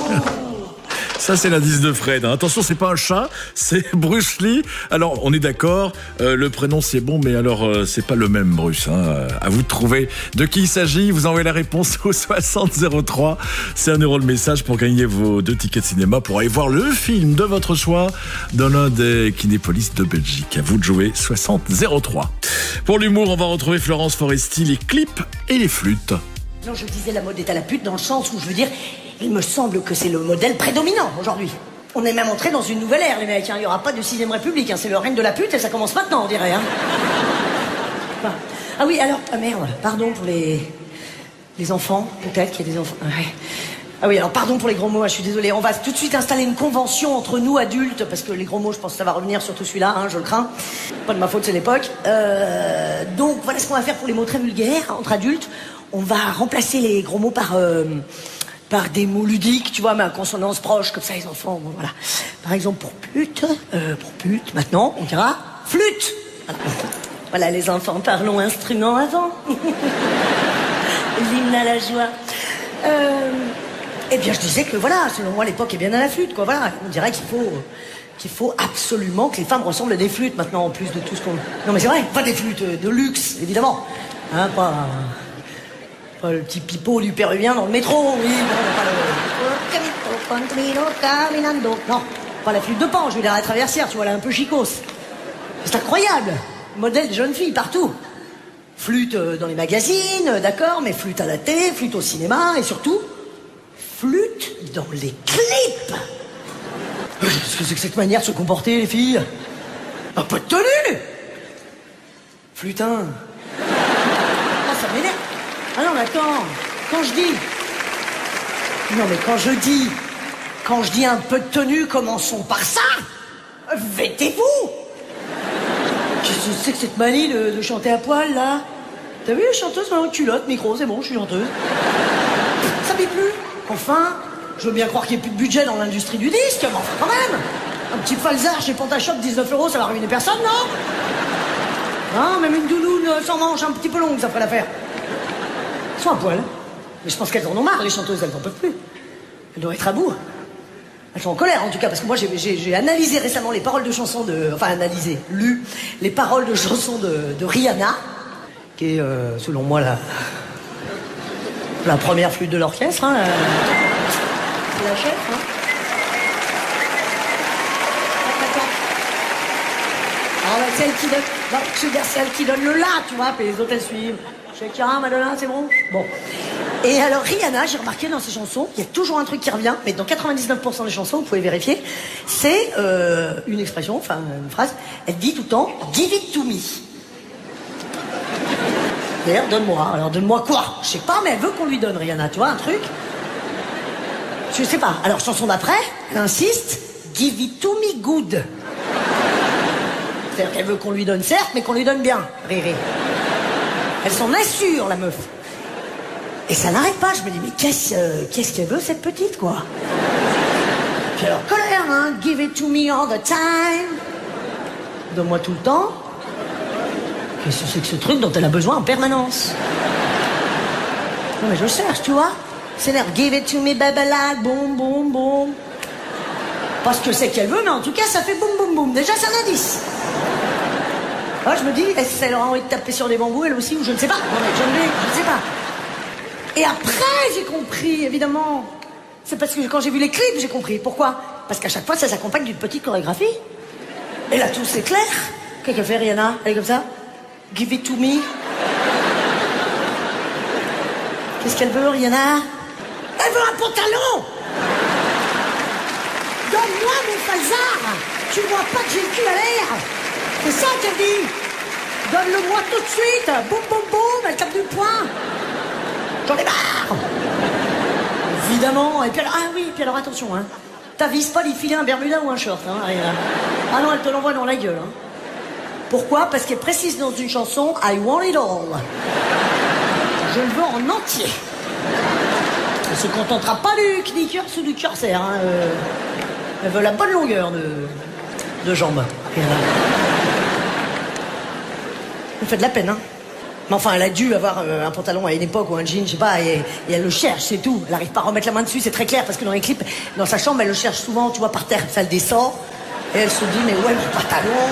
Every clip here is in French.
Ça, c'est l'indice de Fred. Attention, c'est pas un chat, c'est Bruce Lee. Alors, on est d'accord, le prénom c'est bon, mais alors c'est pas le même Bruce. À vous de trouver de qui il s'agit. Vous envoyez la réponse au 6003. C'est 1 € le message pour gagner vos 2 tickets de cinéma pour aller voir le film de votre choix dans l'un des Kinépolis de Belgique. À vous de jouer 6003. Pour l'humour, on va retrouver Florence Foresti, les clips et les flûtes. Non, je disais la mode est à la pute dans le sens où je veux dire, il me semble que c'est le modèle prédominant aujourd'hui. On est même entré dans une nouvelle ère, les mecs. Il n'y aura pas de 6ème République. C'est le règne de la pute et ça commence maintenant, on dirait. Ah oui, alors, merde, pardon pour les enfants, peut-être qu'il y a des enfants. Ouais. Ah oui, alors pardon pour les gros mots, je suis désolée. On va tout de suite installer une convention entre nous adultes, parce que les gros mots, je pense que ça va revenir, surtout celui-là, je le crains. Pas de ma faute, c'est l'époque. Donc voilà ce qu'on va faire pour les mots très vulgaires entre adultes. On va remplacer les gros mots par des mots ludiques, tu vois, mais à consonance proche, comme ça les enfants, bon, voilà. Par exemple, pour pute, maintenant, on dira flûte. Voilà, les enfants, parlons instrument avant. L'hymne à la joie. Eh bien, je disais que voilà, selon moi, l'époque est bien à la flûte, quoi. Voilà, on dirait qu'il faut absolument que les femmes ressemblent à des flûtes maintenant, en plus de tout ce qu'on... Non, mais c'est vrai, pas des flûtes de luxe, évidemment. Pas le petit pipeau du péruvien dans le métro, oui. Non, pas la flûte de Pan, je veux dire la traversière, tu vois, elle est un peu chicose. C'est incroyable. Modèle de jeunes filles partout. Flûte dans les magazines, d'accord, mais flûte à la télé, flûte au cinéma, et surtout, flûte dans les clips. Qu'est-ce que c'est que cette manière de se comporter, les filles? Pas de tenue. Flutin. Ah, ça m'énerve. Ah non, mais attends, quand je dis un peu de tenue, commençons par ça. Vêtez-vous. Qu'est-ce que c'est que cette manie de chanter à poil, là? T'as vu, chanteuse, maintenant, culotte, micro, c'est bon, je suis chanteuse. Ça m'est plus. Enfin, je veux bien croire qu'il n'y ait plus de budget dans l'industrie du disque, mais enfin, quand même. Un petit falzar chez Pantashop, 19 €, ça va ruiner personne, non? Non, même une doudoune sans manche un petit peu longue, ça ferait l'affaire. Elles sont à poil. Mais je pense qu'elles en ont marre, les chanteuses, elles n'en peuvent plus. Elles doivent être à bout. Elles sont en colère, en tout cas, parce que moi, j'ai analysé récemment les paroles de chansons de... Enfin, lu les paroles de chansons de Rihanna, qui est, selon moi, la première flûte de l'orchestre, la chef, celle qui donne... Non, je veux dire, celle qui donne le la, tu vois, puis les autres, elles suivent. Shakira, Madonna, c'est bon? Bon. Et alors, Rihanna, j'ai remarqué dans ses chansons, il y a toujours un truc qui revient, mais dans 99% des chansons, vous pouvez vérifier, c'est une expression, enfin, une phrase, elle dit tout le temps « Give it to me ». D'ailleurs, donne-moi. Alors, donne-moi quoi? Je sais pas, mais elle veut qu'on lui donne, Rihanna, tu vois, un truc? Je sais pas. Alors, chanson d'après, elle insiste « Give it to me good ». C'est-à-dire qu'elle veut qu'on lui donne, certes, mais qu'on lui donne bien, Riri. Elle s'en assure, la meuf. Et ça n'arrête pas. Je me dis, mais qu'est-ce qu'elle veut, cette petite, quoi? Puis alors, colère, give it to me all the time. Donne-moi tout le temps. Qu'est-ce que c'est que ce truc dont elle a besoin en permanence? Non, mais je cherche, tu vois. C'est l'air, give it to me, babala, boum, boum, boum. Pas ce que c'est qu'elle veut, mais en tout cas, ça fait boum, boum, boum. Déjà, c'est un indice. Alors, je me dis, est-ce qu'elle aura envie de taper sur des bambous, elle aussi, ou je ne sais pas. Non, mais je ne sais pas. Et après, j'ai compris, évidemment. C'est parce que quand j'ai vu les clips, j'ai compris. Pourquoi? Parce qu'à chaque fois, ça s'accompagne d'une petite chorégraphie. Et là, tout c'est clair. Qu'est-ce qu'elle fait, Rihanna? Elle est comme ça. Give it to me. Qu'est-ce qu'elle veut, Rihanna? Elle veut un pantalon. Donne-moi mon falzar. Tu vois pas que j'ai le cul à l'air? C'est ça qu'elle dit. Donne-le-moi tout de suite. Boum, boum, boum. Elle tape du poing. J'en ai marre. Évidemment. Et puis alors, ah oui, puis alors attention, t'avises pas d'y filer un bermuda ou un short, Rihanna. Ah non, elle te l'envoie dans la gueule, Pourquoi? Parce qu'elle précise dans une chanson I want it all. Je le veux en entier. Elle se contentera pas du knickers ou du corset, Elle veut la bonne longueur de jambes. Elle me fait de la peine, Mais enfin, elle a dû avoir un pantalon à une époque ou un jean, je sais pas, et elle le cherche, c'est tout. Elle arrive pas à remettre la main dessus, c'est très clair, parce que dans les clips, dans sa chambre, elle le cherche souvent, tu vois, par terre. Ça le descend, et elle se dit, mais ouais, mon pantalon.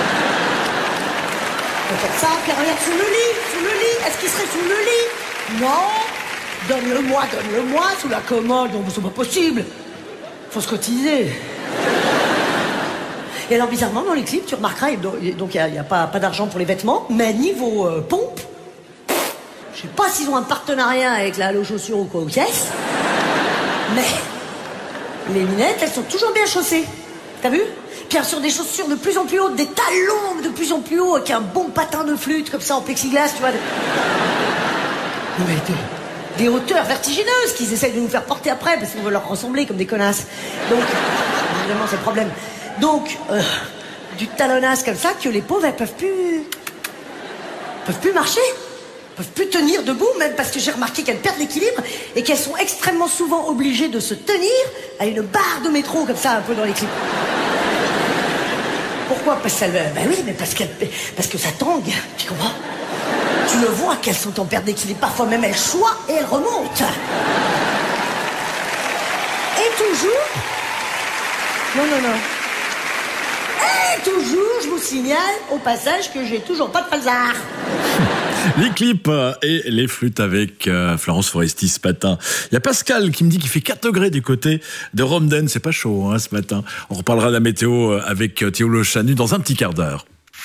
Peut-être ça, puis regarde sous le lit. Est-ce qu'il serait sous le lit? Non. Donne-le-moi, sous la commode. Non, c'est pas possible. Faut se cotiser. Et alors, bizarrement, dans les clips, tu remarqueras, donc il n'y a pas d'argent pour les vêtements, mais niveau pompe, je sais pas s'ils ont un partenariat avec la Halo Chaussures ou quoi aux caisses, mais les minettes, elles sont toujours bien chaussées. T'as vu? Puis sur des chaussures de plus en plus hautes, des talons de plus en plus hauts, avec un bon patin de flûte, comme ça, en plexiglas, tu vois. Mais des hauteurs vertigineuses qu'ils essayent de nous faire porter après, parce qu'on veut leur ressembler comme des connasses. Donc, évidemment, c'est le problème. Donc, du talonnasse comme ça, que les pauvres, elles peuvent plus marcher. Peuvent plus tenir debout, même parce que j'ai remarqué qu'elles perdent l'équilibre et qu'elles sont extrêmement souvent obligées de se tenir à une barre de métro, comme ça, un peu dans les clips. Pourquoi? Parce qu'elle... Ben oui, mais parce que ça tangue, tu comprends? Tu le vois qu'elles sont en perte d'équilibre. Parfois même elles choient et elles remontent. Et toujours... Non. Et toujours, je vous signale au passage que j'ai toujours pas de falzar. Les clips et les flûtes avec Florence Foresti ce matin. Il y a Pascal qui me dit qu'il fait 4 degrés du côté de Romden. C'est pas chaud hein, ce matin. On reparlera de la météo avec Théo Le Chanu dans un petit quart d'heure.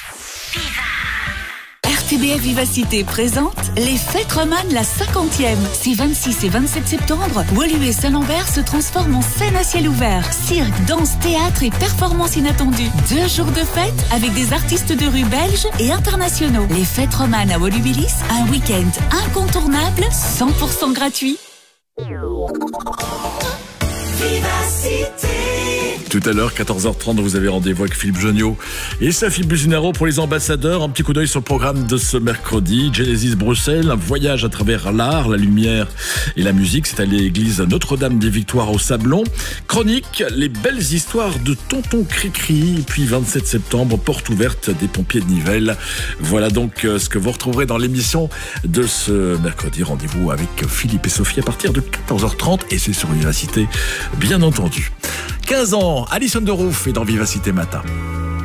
RTBF Vivacité présente les Fêtes Romanes, la 50e. Ces 26 et 27 septembre, Woluwe Saint-Lambert se transforme en scène à ciel ouvert. Cirque, danse, théâtre et performances inattendues. 2 jours de fête avec des artistes de rue belges et internationaux. Les Fêtes Romanes à Wolubilis, un week-end incontournable, 100% gratuit. Vivacité. Tout à l'heure, 14h30, vous avez rendez-vous avec Philippe Geniaud et Sophie Businaro pour les ambassadeurs. Un petit coup d'œil sur le programme de ce mercredi. Genesis Bruxelles, un voyage à travers l'art, la lumière et la musique. C'est à l'église Notre-Dame des Victoires au Sablon. Chronique, les belles histoires de Tonton Cricri. Et puis 27 septembre, porte ouverte des pompiers de Nivelles. Voilà donc ce que vous retrouverez dans l'émission de ce mercredi. Rendez-vous avec Philippe et Sophie à partir de 14h30 et c'est sur Vivacité, bien entendu. 15 ans, Alison de Roof est dans Vivacité Matin.